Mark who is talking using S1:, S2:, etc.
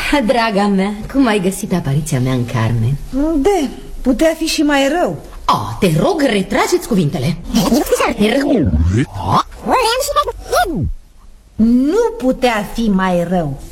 S1: Draga mea, cum ai găsit apariția mea în Carmen?
S2: De, putea fi și mai rău.
S1: Te rog, retrageți cuvintele.
S2: Nu putea fi mai rău.